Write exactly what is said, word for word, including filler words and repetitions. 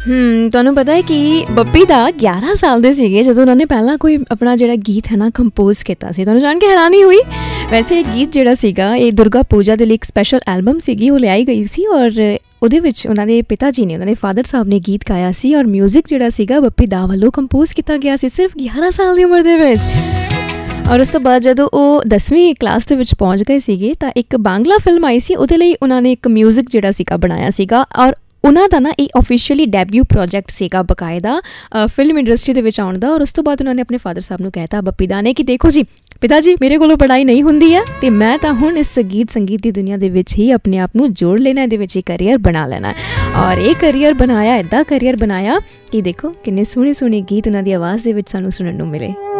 ਹਮ ਤੁਹਾਨੂੰ ਪਤਾ ਹੈ ਕਿ ਬੱਪੀ ਦਾ ਗਿਆਰਾਂ ਸਾਲ ਦੇ ਸੀਗੇ ਜਦੋਂ ਉਹਨਾਂ ਨੇ ਪਹਿਲਾਂ ਕੋਈ ਆਪਣਾ ਜਿਹੜਾ ਗੀਤ ਹੈ ਨਾ ਕੰਪੋਜ਼ ਕੀਤਾ ਸੀ। ਤੁਹਾਨੂੰ ਜਾਣ ਕੇ ਹੈਰਾਨੀ ਹੋਈ। ਵੈਸੇ ਇਹ ਗੀਤ ਜਿਹੜਾ ਸੀਗਾ ਇਹ ਦੁਰਗਾ ਪੂਜਾ ਦੇ ਲਈ ਇੱਕ ਸਪੈਸ਼ਲ ਐਲਬਮ ਸੀਗੀ, ਉਹ ਲਿਆਈ ਗਈ ਸੀ ਔਰ ਉਹਦੇ ਵਿੱਚ ਉਹਨਾਂ ਦੇ ਪਿਤਾ ਜੀ ਨੇ, ਉਹਨਾਂ ਦੇ ਫਾਦਰ ਸਾਹਿਬ ਨੇ ਗੀਤ ਗਾਇਆ ਸੀ ਔਰ ਮਿਊਜ਼ਿਕ ਜਿਹੜਾ ਸੀਗਾ ਬੱਪੀ ਦਾ ਵੱਲੋਂ ਕੰਪੋਜ਼ ਕੀਤਾ ਗਿਆ ਸੀ ਸਿਰਫ ਗਿਆਰਾਂ ਸਾਲ ਦੀ ਉਮਰ ਦੇ ਵਿੱਚ। ਔਰ ਉਸ ਤੋਂ ਬਾਅਦ ਜਦੋਂ ਉਹ ਦਸਵੀਂ ਕਲਾਸ ਦੇ ਵਿੱਚ ਪਹੁੰਚ ਗਏ ਸੀਗੇ ਤਾਂ ਇੱਕ ਬਾਂਗਲਾ ਫਿਲਮ ਆਈ ਸੀ, ਉਹਦੇ ਲਈ ਉਹਨਾਂ ਨੇ ਇੱਕ ਮਿਊਜ਼ਿਕ ਜਿਹੜਾ ਸੀਗਾ ਬਣਾਇਆ ਸੀਗਾ ਔਰ ਉਹਨਾਂ ਦਾ ਨਾ ਇਹ ਓਫੀਸ਼ੀਅਲੀ ਡੈਬਿਊ ਪ੍ਰੋਜੈਕਟ ਸੀਗਾ ਬਕਾਇਦਾ ਫਿਲਮ ਇੰਡਸਟਰੀ ਦੇ ਵਿੱਚ ਆਉਣ ਦਾ। ਔਰ ਉਸ ਤੋਂ ਬਾਅਦ ਉਹਨਾਂ ਨੇ ਆਪਣੇ ਫਾਦਰ ਸਾਹਿਬ ਨੂੰ ਕਹਿਤਾ ਬੱਪੀ ਦਾ ਨੇ ਕਿ ਦੇਖੋ ਜੀ ਪਿਤਾ ਜੀ ਮੇਰੇ ਕੋਲੋਂ ਪੜ੍ਹਾਈ ਨਹੀਂ ਹੁੰਦੀ ਹੈ ਅਤੇ ਮੈਂ ਤਾਂ ਹੁਣ ਇਸ ਗੀਤ ਸੰਗੀਤ ਦੀ ਦੁਨੀਆ ਦੇ ਵਿੱਚ ਹੀ ਆਪਣੇ ਆਪ ਨੂੰ ਜੋੜ ਲੈਣਾ, ਇਹਦੇ ਵਿੱਚ ਹੀ ਕਰੀਅਰ ਬਣਾ ਲੈਣਾ। ਔਰ ਇਹ ਕਰੀਅਰ ਬਣਾਇਆ, ਇੱਦਾਂ ਕਰੀਅਰ ਬਣਾਇਆ ਕਿ ਦੇਖੋ ਕਿੰਨੇ ਸੋਹਣੇ ਸੋਹਣੇ ਗੀਤ ਉਹਨਾਂ ਦੀ ਆਵਾਜ਼ ਦੇ ਵਿੱਚ ਸਾਨੂੰ ਸੁਣਨ ਨੂੰ ਮਿਲੇ।